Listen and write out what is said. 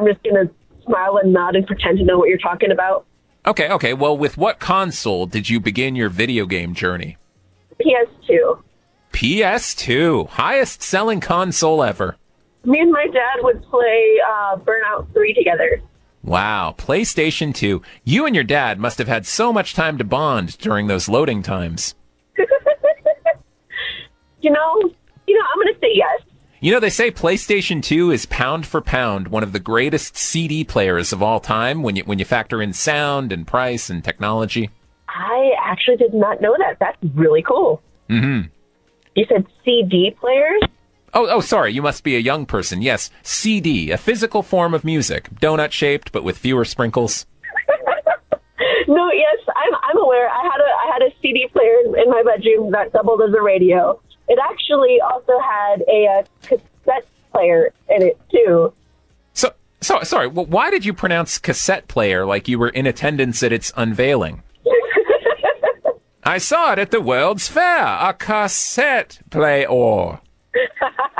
I'm just going to smile and nod and pretend to know what you're talking about. Okay. Well, with what console did you begin your video game journey? PS2. PS2, highest selling console ever. Me and my dad would play Burnout 3 together. Wow, PlayStation 2. You and your dad must have had so much time to bond during those loading times. I'm going to say yes. You know, they say PlayStation 2 is pound for pound one of the greatest CD players of all time when you factor in sound and price and technology. I actually did not know that. That's really cool. Mm-hmm. You said CD players? Oh, sorry, you must be a young person. Yes, CD, a physical form of music, donut-shaped but with fewer sprinkles. No, yes, I'm aware. I had a CD player in my bedroom that doubled as a radio. It actually also had a cassette player in it, too. So sorry, why did you pronounce cassette player like you were in attendance at its unveiling? I saw it at the World's Fair, a cassette player.